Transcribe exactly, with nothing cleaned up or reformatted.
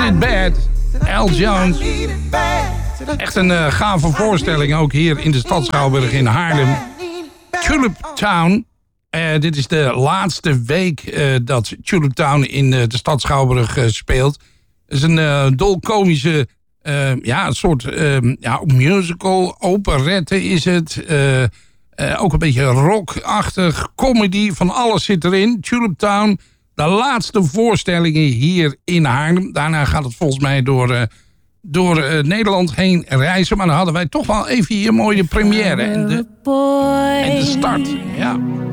It Bad, Al Jones. Echt een uh, gave voorstelling, ook hier in de stad Schouwburg in Haarlem. Tulip Town. Uh, dit is de laatste week uh, dat Tulip Town in uh, de stad Schouwburg uh, speelt. Het is een uh, dolkomische, uh, ja, een soort uh, ja, musical, operette is het. Uh, uh, ook een beetje rockachtig, comedy, van alles zit erin. Tulip Town, de laatste voorstellingen hier in Haarlem. Daarna gaat het volgens mij door, uh, door uh, Nederland heen reizen. Maar dan hadden wij toch wel even hier een mooie première. En de, en de start, ja.